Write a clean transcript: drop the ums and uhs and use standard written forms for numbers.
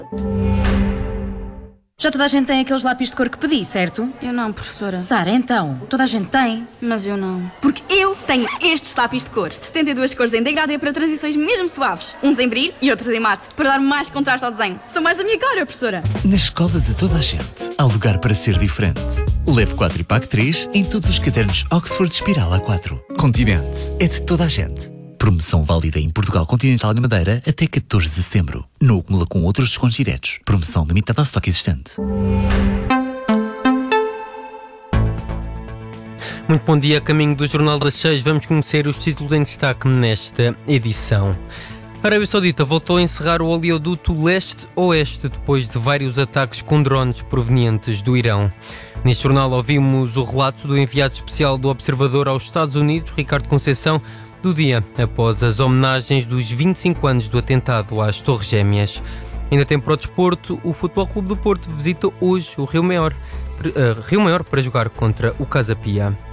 Já toda a gente tem aqueles lápis de cor que pedi, certo? Eu não, professora. Sara, então, toda a gente tem. Mas eu não. Porque eu tenho estes lápis de cor. 72 cores em degradê para transições mesmo suaves. Uns em brilho e outros em mate, para dar mais contraste ao desenho. São mais a minha cara, professora. Na escola de toda a gente, há lugar para ser diferente. Leve 4 e pague 3 em todos os cadernos Oxford Espiral A4. Continente é de toda a gente. Promoção válida em Portugal Continental e Madeira até 14 de setembro. Não acumula com outros descontos diretos. Promoção limitada ao estoque existente. Muito bom dia, a caminho do Jornal das 6. Vamos conhecer os títulos em destaque nesta edição. A Arábia Saudita voltou a encerrar o oleoduto leste-oeste depois de vários ataques com drones provenientes do Irão. Neste jornal ouvimos o relato do enviado especial do Observador aos Estados Unidos, Ricardo Conceição, do dia após as homenagens dos 25 anos do atentado às Torres Gêmeas. Ainda tem para o desporto, o Futebol Clube do Porto visita hoje o Rio Maior para jogar contra o Casa Pia.